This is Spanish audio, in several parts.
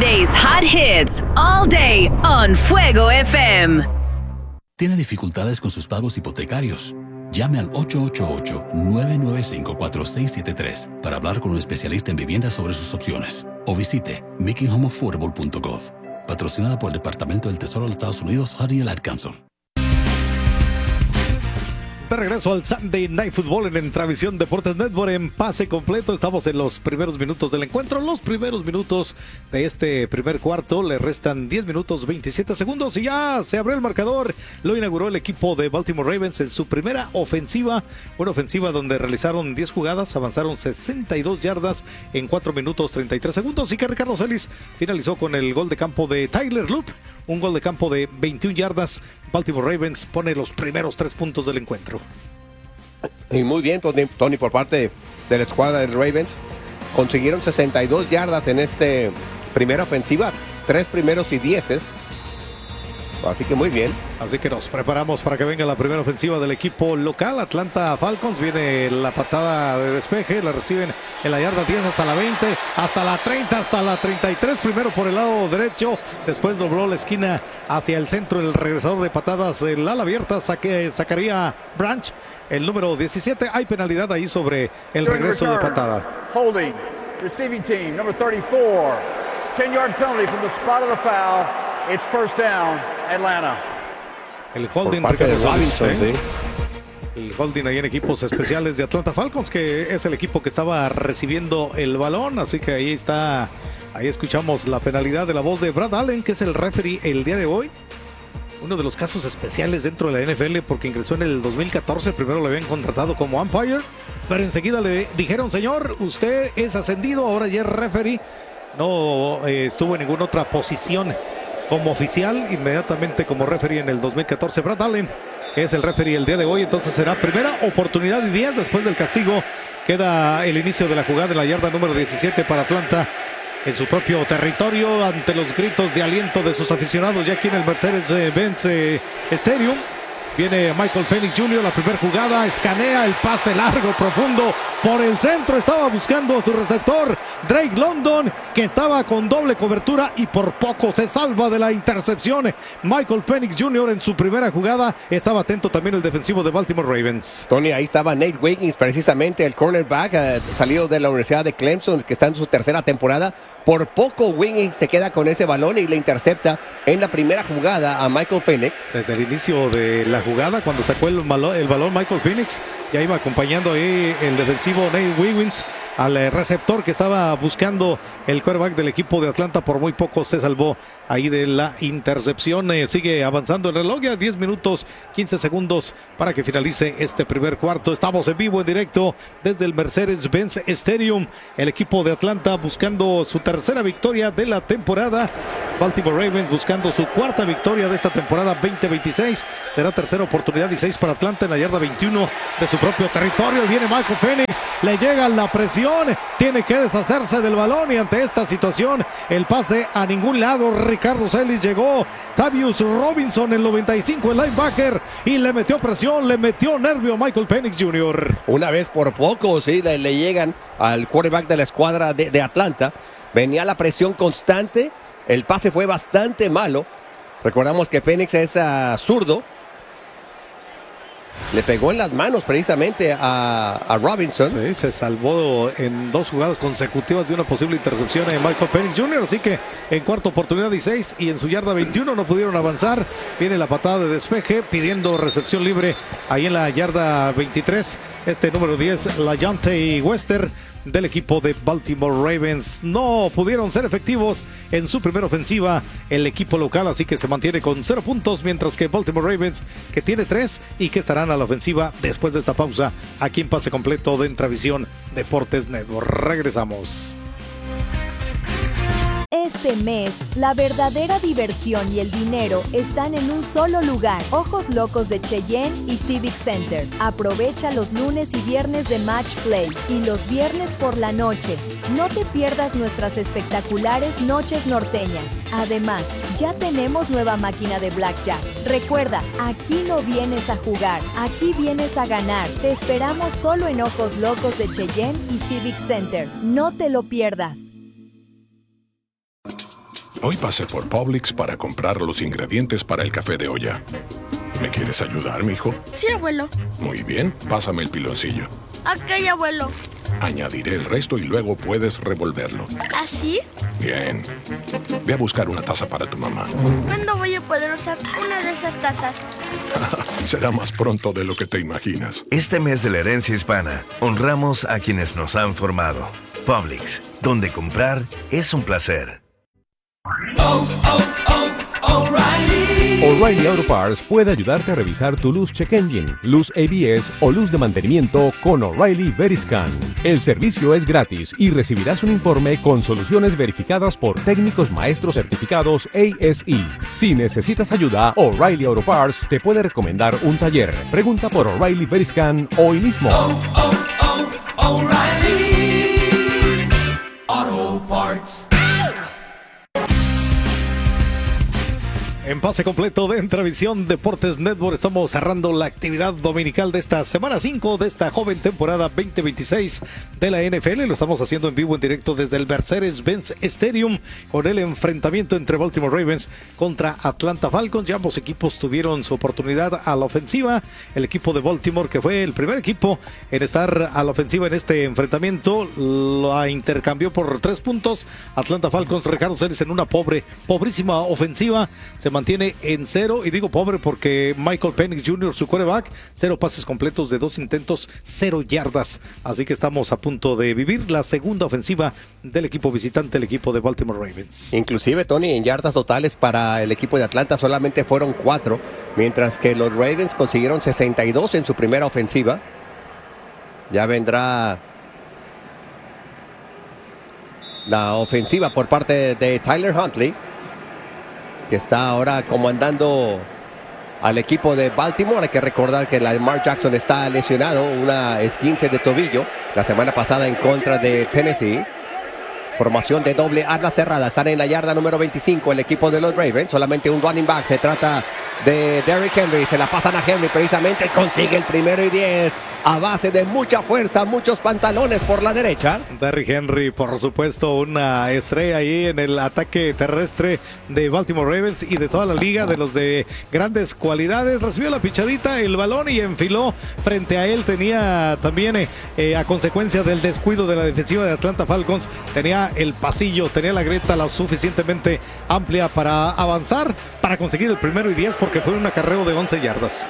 Today's hot hits, all day on Fuego FM. ¿Tiene dificultades con sus pagos hipotecarios? Llame al 888-995-4673 para hablar con un especialista en vivienda sobre sus opciones. O visite makinghomeaffordable.gov. Patrocinada por el Departamento del Tesoro de los Estados Unidos, Honey Ad Council. De regreso al Sunday Night Football en Entravisión Deportes Network en pase completo. Estamos en los primeros minutos del encuentro. Los primeros minutos de este primer cuarto. Le restan 10 minutos 27 segundos y ya se abrió el marcador. Lo inauguró el equipo de Baltimore Ravens en su primera ofensiva. Una ofensiva donde realizaron 10 jugadas, avanzaron 62 yardas en 4 minutos 33 segundos. Y que Ricardo Celis finalizó con el gol de campo de Tyler Loop. Un gol de campo de 21 yardas. Baltimore Ravens pone los primeros 3 puntos del encuentro. Y muy bien, Tony, por parte de la escuadra de Ravens. Consiguieron 62 yardas en esta primera ofensiva. 3 primeros y 10. Así que muy bien. Así que nos preparamos para que venga la primera ofensiva del equipo local. Atlanta Falcons. Viene la patada de despeje. La reciben en la yarda 10 hasta la 20, hasta la 30, hasta la 33. Primero por el lado derecho. Después dobló la esquina hacia el centro. El regresador de patadas, el ala abierta, sacaría Branch, el número 17. Hay penalidad ahí sobre el regreso de patada. Holding. Receiving team, number 34. 10-yard penalty from the spot of the foul. It's first down, Atlanta. El holding por parte de Robinson, ¿sí? El holding ahí en equipos especiales de Atlanta Falcons, que es el equipo que estaba recibiendo el balón. Así que ahí está, ahí escuchamos la penalidad de la voz de Brad Allen, que es el referee el día de hoy. Uno de los casos especiales dentro de la NFL, porque ingresó en el 2014. Primero lo habían contratado como umpire, pero enseguida le dijeron: señor, usted es ascendido, ahora ya es referee. No estuvo en ninguna otra posición como oficial, inmediatamente como referee en el 2014. Brad Allen, que es el referee el día de hoy. Entonces será primera oportunidad y 10 después del castigo. Queda el inicio de la jugada en la yarda número 17 para Atlanta, en su propio territorio, ante los gritos de aliento de sus aficionados ya aquí en el Mercedes-Benz Stadium. Viene Michael Penix Jr., la primera jugada, escanea el pase largo, profundo, por el centro. Estaba buscando a su receptor, Drake London, que estaba con doble cobertura y por poco se salva de la intercepción. Michael Penix Jr. en su primera jugada. Estaba atento también el defensivo de Baltimore Ravens. Tony, ahí estaba Nate Wiggins, precisamente el cornerback, salido de la Universidad de Clemson, que está en su tercera temporada. Por poco Wiggins se queda con ese balón y le intercepta en la primera jugada a Michael Penix. Desde el inicio de la jugada, cuando sacó el balón Michael Penix, ya iba acompañando ahí el defensivo Nate Wiggins al receptor que estaba buscando el quarterback del equipo de Atlanta. Por muy poco se salvó ahí de la intercepción. Sigue avanzando el reloj, ya 10 minutos 15 segundos para que finalice este primer cuarto. Estamos en vivo, en directo desde el Mercedes-Benz Stadium. El equipo de Atlanta buscando su tercera victoria de la temporada. Baltimore Ravens buscando su cuarta victoria de esta temporada 2026. Será tercera oportunidad y 6 para Atlanta en la yarda 21 de su propio territorio. Viene Michael Penix, le llega la presión, tiene que deshacerse del balón y ante esta situación el pase a ningún lado. Ricardo Celis llegó, Tavius Robinson, el 95, el linebacker, y le metió presión, le metió nervio a Michael Penix Jr. Una vez por poco, sí, le llegan al quarterback de la escuadra de Atlanta. Venía la presión constante, el pase fue bastante malo. Recordamos que Penix es zurdo. Le pegó en las manos precisamente a Robinson. Sí, se salvó en 2 jugadas consecutivas de una posible intercepción de Michael Penix Jr. Así que en cuarta oportunidad y 6 y en su yarda 21 no pudieron avanzar. Viene la patada de despeje pidiendo recepción libre ahí en la yarda 23. Este número 10, LaJohntay Wester, del equipo de Baltimore Ravens. No pudieron ser efectivos en su primera ofensiva el equipo local, así que se mantiene con 0 puntos, mientras que Baltimore Ravens, que tiene 3 y que estarán a la ofensiva después de esta pausa aquí en pase completo de Entravisión Deportes Network. Regresamos. Este mes, la verdadera diversión y el dinero están en un solo lugar. Ojos Locos de Cheyenne y Civic Center. Aprovecha los lunes y viernes de Match Play y los viernes por la noche. No te pierdas nuestras espectaculares noches norteñas. Además, ya tenemos nueva máquina de Blackjack. Recuerda, aquí no vienes a jugar, aquí vienes a ganar. Te esperamos solo en Ojos Locos de Cheyenne y Civic Center. No te lo pierdas. Hoy pasé por Publix para comprar los ingredientes para el café de olla. ¿Me quieres ayudar, mijo? Sí, abuelo. Muy bien, pásame el piloncillo. Ok, abuelo. Añadiré el resto y luego puedes revolverlo. ¿Así? Bien. Ve a buscar una taza para tu mamá. ¿Cuándo voy a poder usar una de esas tazas? Será más pronto de lo que te imaginas. Este mes de la herencia hispana, honramos a quienes nos han formado. Publix, donde comprar es un placer. O'Reilly Auto Parts puede ayudarte a revisar tu luz check engine, luz ABS o luz de mantenimiento con O'Reilly Veriscan. El servicio es gratis y recibirás un informe con soluciones verificadas por técnicos maestros certificados ASE. Si necesitas ayuda, O'Reilly Auto Parts te puede recomendar un taller. Pregunta por O'Reilly Veriscan hoy mismo. O'Reilly Auto Parts. En pase completo de Entravisión Deportes Network estamos cerrando la actividad dominical de esta semana 5 de esta joven temporada 2026 de la NFL. Lo estamos haciendo en vivo, en directo desde el Mercedes-Benz Stadium con el enfrentamiento entre Baltimore Ravens contra Atlanta Falcons. Ya ambos equipos tuvieron su oportunidad a la ofensiva. El equipo de Baltimore, que fue el primer equipo en estar a la ofensiva en este enfrentamiento, la intercambió por 3 puntos. Atlanta Falcons, Ricardo Celis, en una pobrísima ofensiva, se mantiene en 0, y digo pobre porque Michael Penix Jr., su quarterback, 0 pases completos de 2 intentos, 0 yardas. Así que estamos a punto de vivir la segunda ofensiva del equipo visitante, el equipo de Baltimore Ravens. Inclusive, Tony, en yardas totales para el equipo de Atlanta solamente fueron 4, mientras que los Ravens consiguieron 62 en su primera ofensiva. Ya vendrá la ofensiva por parte de Tyler Huntley, que está ahora comandando al equipo de Baltimore. Hay que recordar que Lamar Jackson está lesionado, una esguince de tobillo la semana pasada en contra de Tennessee. Formación de doble ala cerrada, están en la yarda número 25 el equipo de los Ravens, solamente un running back, se trata de Derrick Henry, se la pasan a Henry precisamente, consigue el 1º y 10 a base de mucha fuerza, muchos pantalones por la derecha. Derrick Henry, por supuesto, una estrella ahí en el ataque terrestre de Baltimore Ravens y de toda la liga, de los de grandes cualidades. Recibió la pichadita, el balón, y enfiló frente a él. Tenía también, a consecuencia del descuido de la defensiva de Atlanta Falcons, tenía el pasillo, tenía la grieta lo suficientemente amplia para avanzar, para conseguir el 1º y 10, porque fue un acarreo de 11 yardas.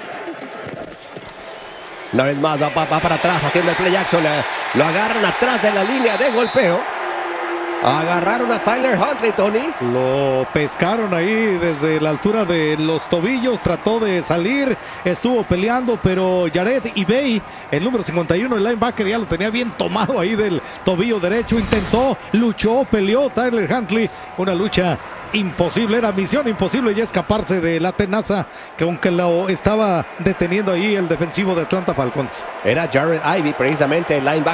Una vez más va para atrás haciendo el play action. Lo agarran atrás de la línea de golpeo. Agarraron a Tyler Huntley, Tony. Lo pescaron ahí desde la altura de los tobillos. Trató de salir, estuvo peleando, pero Jared Ibey, el número 51, el linebacker, ya lo tenía bien tomado ahí del tobillo derecho. Intentó, luchó, peleó Tyler Huntley. Una lucha imposible, era misión imposible ya escaparse de la tenaza que aunque lo estaba deteniendo ahí el defensivo de Atlanta Falcons. Era Jared Ivey, precisamente el linebacker